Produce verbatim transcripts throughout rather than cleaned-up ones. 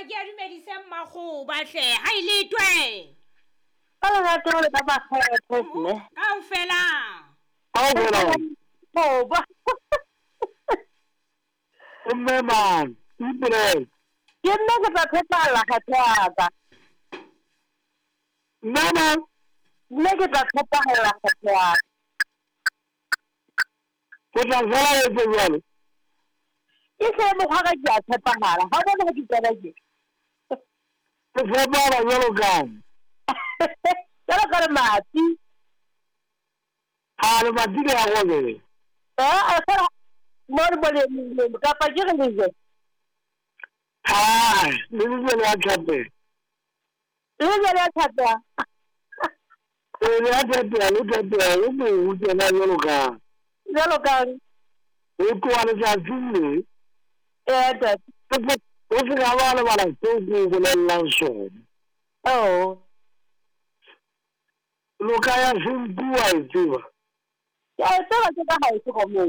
ke a dumedisa mmakgoba hle ha ile twe ka la tlo le ba ba kgethe kaofela kaofela boba mme man ipole ke nna ke tla tshepala kgatlhaka nana nne ke tla tshepala kgatlhaka ke tla zala e tswalo ke se mo ga ke a tshepala ha bona ke tsela ke ke tshepala jalo ka Pero que mati. Ah, le mati ke a go be. Eh, esa mor bole ni ka pa ke ni je. Ah, ni ni le a chape. Ni je le chape. Eh, le a chape, le chape, o mo u je na yo ka. Yo ka. O ko ala sa tsini. Eh, da. O se ga ba le bala go go le lanso. Oh. Lo ka ya singua e tsiwa. Ya tsela ke ka ha e go mo.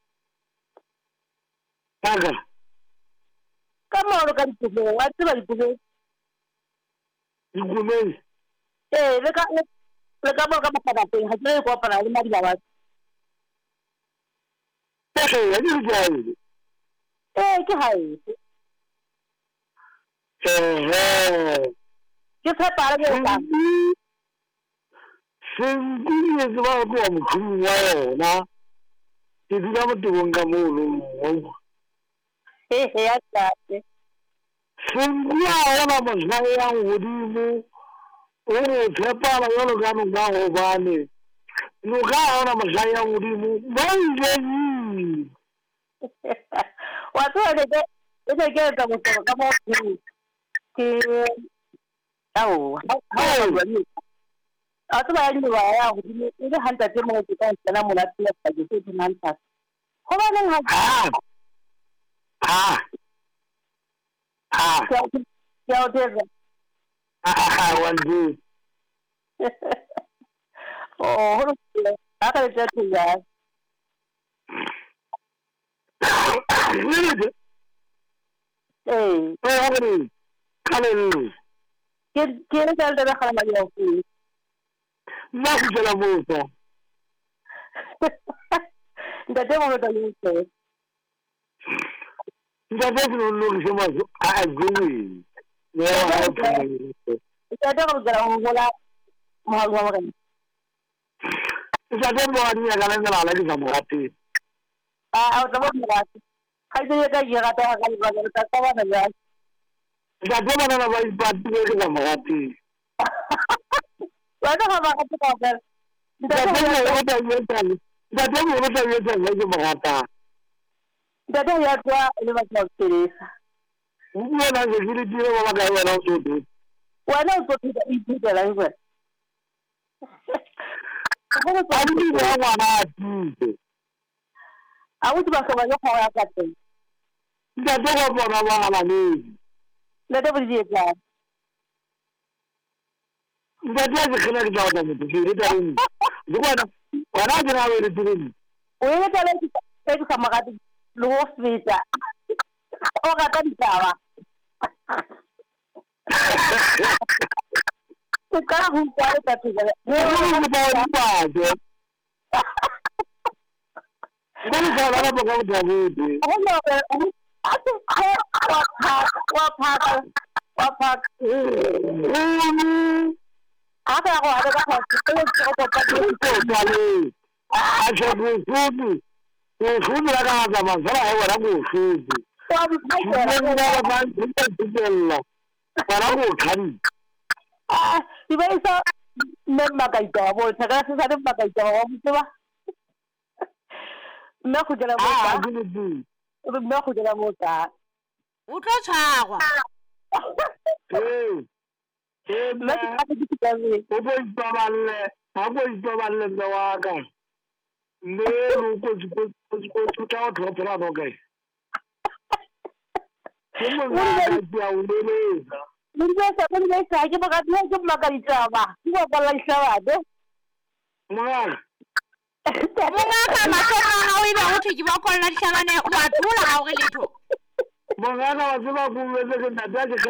Taga. Ka mo lo ka ditse wa tsela ditse. Dikume. Eh, le ka le ka mo ka ba ka teng ha tsela go para le madi ba. Taga ya di jai. Eh, ke ha e. Eh eh. Ke fa para le ka. Sengkuye se ba go mo khumi wa yona ke dira mo tebong ka mo lo mo Eh eh ya tsate sengkuya ona mo sa ya godimo o go tshepala yolo ka no ga go bane no ga ona mo sa ya godimo ba ile ni wa tswa de ke de ke ta mo ka mo ke au ha wa ni a tsaba ya diwa ya go di ile hanta te mo ke ka tsena mo la tla ka ke ke nanta go ba neng ha ah ah ya o te ah wandi oh ho le aka le tse ya eh eh ni kale ni ke ke le tsa le khala ma ya ku na ku la mo so nda te mo ta ni se nda te no lo ke mo a gumi ne wa ka ni ita da ko gara mo la mo ha mo ran ita te mo ani ya ga la la ki sa mo ati ah ta mo ra kai de ka ya ga ta ga ga ta ta wa na ya ita te mo na ba ba ti ke sa mo ati wa ta ba ka ta ka ita te mo na ta ye ta ita te mo na ta ye ta ke mo ata ita da ya kwa ile ba ta Teresa Uwe na ke gili tire wa ka wa na so tu. Wa na so tu da i da la ngwe. Ani wa wa na ti. A wuti ba so ba yo kwa ya ka te. Nda to ko bo na wa na ni. Na da bu ji ya. Nda to ke khana ke jaw da ni ti ri da ni. Duwa na wa na jira wa ri ti ni. O ye ta le ti te ka ma ga ti lo hospital. O ga ta di ta wa. Ke ka hu kwa ta ti ga. Ni wa ni ba ni ba je. Ni ka la ba ko da ni. O no be a ti ko wa pa wa pa wa pa. Aka ko ada ka ko ko ko ta ti ko ta ni. A je bu fu ni fu ni la ka ma sa la wa la bu fu ni. Wa bu ka Ni na ba ni ta ti la. Para go khani. Ah, di ba isa men magaita mo sa ka sa ng magaita mo ba? Na go dira mo Ah, ta. di di. Na go dira mo ta. o tlo tshwarwa Eh. Eh, Na ke ka di ka me. o bo ipaballe ha bo ipaballe mme wa ka mme lo ko ko ko ko ta o tlhopela no kae ke mo nga ka dia o le le Mun ba sa mun ba sa ke ba ka di ke magaita ba. Di ba ba la isa ba de. mwana mongaka matsoga ga o e ba go thwe ke ba kolla ditlhabane wa thula ga o re letho mwana wa tseba go le ke nna ke